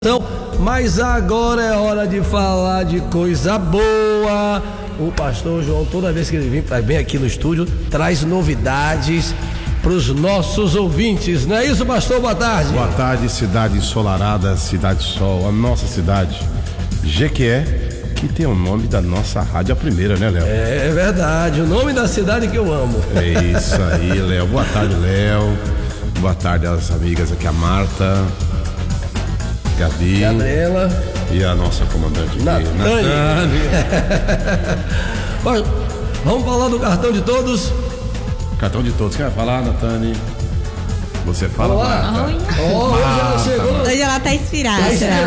Então, mas agora é hora de falar de coisa boa. O pastor João, toda vez que ele vem aqui no estúdio, traz novidades para os nossos ouvintes, não é isso, pastor? Boa tarde. Boa tarde, cidade ensolarada, cidade sol, a nossa cidade Jequié, que tem o nome da nossa rádio, a primeira, né, Léo? É verdade, o nome da cidade que eu amo. É isso aí, Léo. Boa tarde, Léo. Boa tarde às amigas aqui, a Marta, Gabi, Gabriela e a nossa comandante aqui, Natane. Vamos falar do cartão de todos? Cartão de todos, quer falar, Natane? Você fala, Marta. Hoje ela chegou. Hoje ela tá inspirada.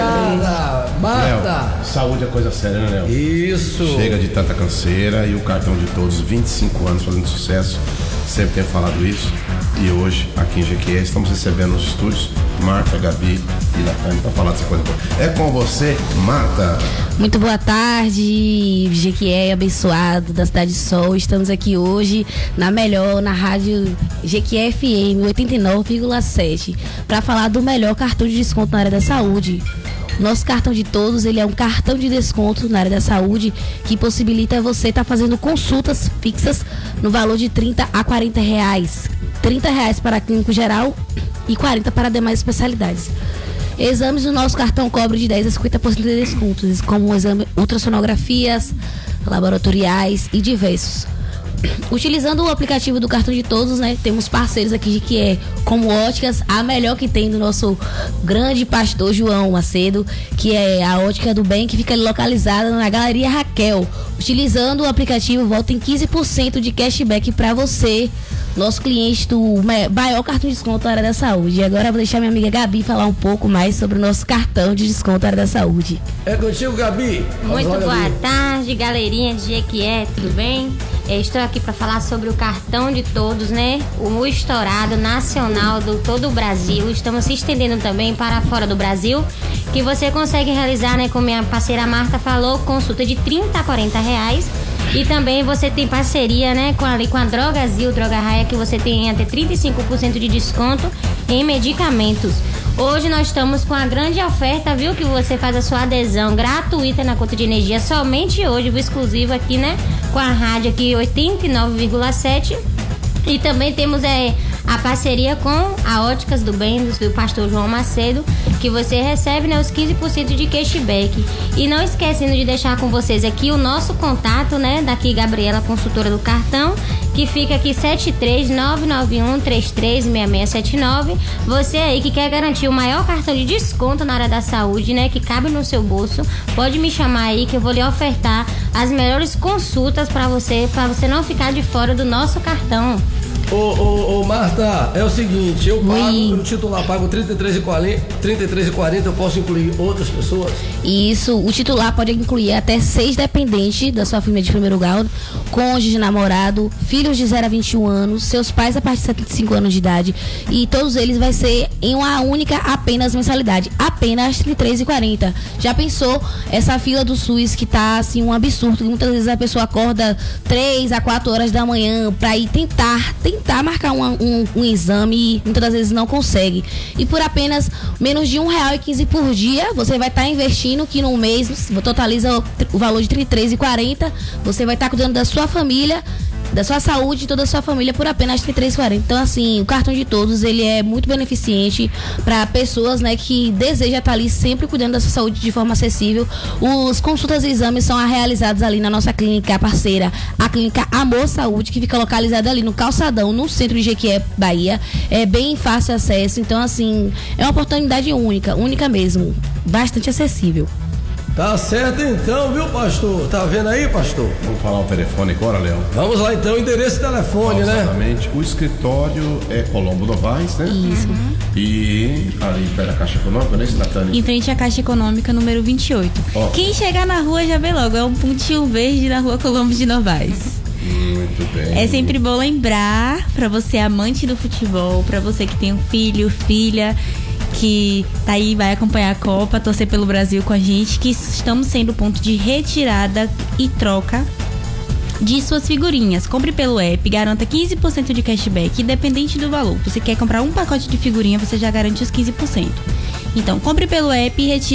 Marta. Léo, saúde é coisa séria, né, Léo? Isso. Chega de tanta canseira e o cartão de todos, 25 anos fazendo sucesso. Sempre tenho falado isso. E hoje, aqui em Jequié, estamos recebendo nos estúdios Marta, Gabi e Natane para falar dessa coisa boa. É com você, Marta. Muito boa tarde, Jequié abençoado da Cidade Sol. Estamos aqui hoje na rádio Jequié FM 89,7 para falar do melhor cartão de desconto na área da saúde. Nosso cartão de todos, ele é um cartão de desconto na área da saúde que possibilita você estar fazendo consultas fixas no valor de 30 a 40 reais. 30 reais para clínico geral e 40 para demais especialidades. Exames do nosso cartão cobre de 10 a 50% de descontos, como exame ultrassonografias, laboratoriais e diversos. Utilizando o aplicativo do cartão de todos, né? Temos parceiros aqui que é como Óticas, a melhor que tem do nosso grande pastor João Macedo, que é a Ótica do Bem, que fica localizada na Galeria Raquel. Utilizando o aplicativo, volta em 15% de cashback para você, nosso cliente do maior cartão de desconto na área da saúde. E agora eu vou deixar minha amiga Gabi falar um pouco mais sobre o nosso cartão de desconto na área da saúde. É contigo, Gabi. Muito boa tarde, galerinha de Jequié, tudo bem? Estou aqui para falar sobre o cartão de todos, né? O estourado nacional do todo o Brasil. Estamos se estendendo também para fora do Brasil, que você consegue realizar, né? Como minha parceira Marta falou, consulta de 30 a 40 reais. E também você tem parceria, né, com a Drogazil, Droga Raia, que você tem até 35% de desconto em medicamentos. Hoje nós estamos com a grande oferta, viu? Que você faz a sua adesão gratuita na conta de energia somente hoje, exclusivo aqui, né? Com a rádio aqui 89,7. E também temos a parceria com a Óticas do Bem, do pastor João Macedo, que você recebe, né, os 15% de cashback. E não esquecendo de deixar com vocês aqui o nosso contato, né, daqui Gabriela, consultora do cartão, que fica aqui 73991336679. Você aí que quer garantir o maior cartão de desconto na área da saúde, né, que cabe no seu bolso, pode me chamar aí que eu vou lhe ofertar as melhores consultas para você não ficar de fora do nosso cartão. Ô Marta, é o seguinte, eu pago, o titular pago R$33,40, eu posso incluir outras pessoas? Isso, o titular pode incluir até 6 dependentes da sua família de primeiro grau, cônjuge, namorado, filhos de 0 a 21 anos, seus pais a partir de 75 anos de idade, e todos eles vai ser em uma única apenas mensalidade, apenas R$33,40. Já pensou essa fila do SUS que tá assim um absurdo, muitas vezes a pessoa acorda 3 a 4 horas da manhã para ir tentar marcar um exame e muitas das vezes não consegue. E por apenas menos de R$1,15 por dia, você vai estar investindo que no mês totaliza o valor de R$33,40. Você vai estar cuidando da sua família, da sua saúde e toda a sua família por apenas R$33,40. Então, assim, o cartão de todos, ele é muito beneficente para pessoas, né, que desejam estar ali sempre cuidando da sua saúde de forma acessível. Os consultas e exames são realizados ali na nossa clínica parceira, a clínica Amor Saúde, que fica localizada ali no Calçadão, no centro de Jequié, Bahia. É bem fácil acesso, então, assim, é uma oportunidade única mesmo, bastante acessível. Tá certo então, viu, pastor? Tá vendo aí, pastor? Vamos falar o telefone agora, Léo? Vamos lá então, endereço e telefone, né? Exatamente. O escritório é Colombo Novaes, né? Isso. E ali perto da Caixa Econômica, né, Natane? Em frente à Caixa Econômica, número 28. Quem chegar na rua já vê logo, é um pontinho verde na rua Colombo de Novaes. Muito bem. É sempre bom lembrar, pra você amante do futebol, pra você que tem um filho, filha, que tá aí, vai acompanhar a Copa, torcer pelo Brasil com a gente, que estamos sendo ponto de retirada e troca de suas figurinhas. Compre pelo app, garanta 15% de cashback, independente do valor. Você quer comprar um pacote de figurinha, você já garante os 15%. Então, compre pelo app e retire